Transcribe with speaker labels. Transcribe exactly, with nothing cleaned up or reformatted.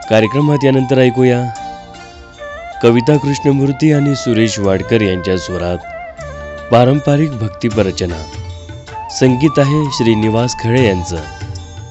Speaker 1: कार्यक्रमात यानंतर ऐकूया कविता कृष्णमूर्ती आणि सुरेश वाडकर यांच्या स्वरात पारंपरिक भक्तिपर रचना. संगीत आहे श्रीनिवास खळे यांचं.